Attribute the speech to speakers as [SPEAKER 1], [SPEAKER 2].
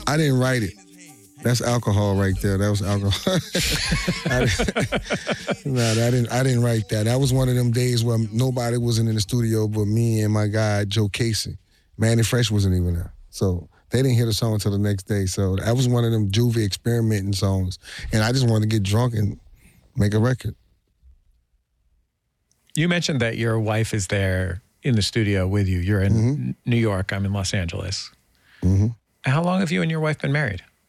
[SPEAKER 1] I didn't write it. That's alcohol right there. That was alcohol. I didn't write that. That was one of them days where nobody wasn't in the studio but me and my guy, Joe Casey. Manny Fresh wasn't even there. So they didn't hear the song until the next day. So that was one of them juvie experimenting songs. And I just wanted to get drunk and make a record.
[SPEAKER 2] You mentioned that your wife is there in the studio with you. You're in New York. I'm in Los Angeles.
[SPEAKER 1] Mm-hmm.
[SPEAKER 2] How long have you and your wife been married?